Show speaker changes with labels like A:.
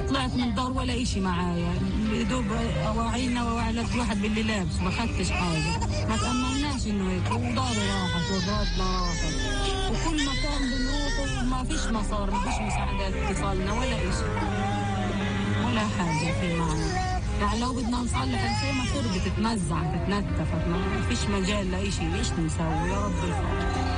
A: طلعت من الدار ولا إشي معايا، دوب أواعينا ووعلت واحد باللي لابس، ما خدتش حاجة، ما تأملناش إنه هيك، وداري راحت وبرادنا راحت، وكل مكان بنروح وما فيش مصار، ما فيش مساعدات تصلنا ولا إشي ولا حاجة في معنا. يعني لو بدنا نصلح الخيمة تربي تتمزع تتنتفت، ما فيش مجال لإشي، إيش نسوي يا رب الفضل.